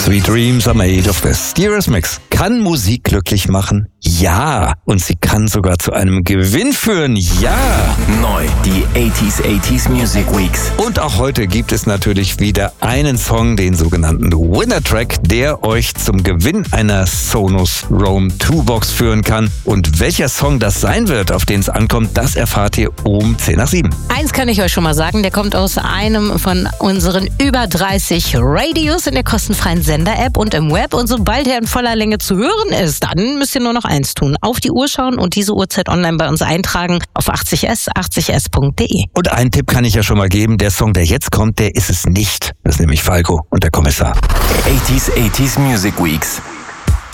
Sweet Dreams are made of this. Die Eurythmics. Kann Musik glücklich machen? Ja. Und sie kann sogar zu einem Gewinn führen? Ja. Neu, die 80s Music Weeks. Und auch heute gibt es natürlich wieder einen Song, den sogenannten Winner Track, der euch zum Gewinn einer Sonos Roam 2 Box führen kann. Und welcher Song das sein wird, auf den es ankommt, das erfahrt ihr um 10 nach 7. Eins kann ich euch schon mal sagen, der kommt aus einem von unseren über 30 Radios in der kostenfreien Sender-App und im Web. Und sobald er in voller Länge zu hören ist, dann müsst ihr nur noch eins tun. Auf die Uhr schauen und diese Uhrzeit online bei uns eintragen auf 80s.de. Und einen Tipp kann ich ja schon mal geben, der Song, der jetzt kommt, der ist es nicht. Das ist nämlich Falco und der Kommissar. 80s Music Weeks.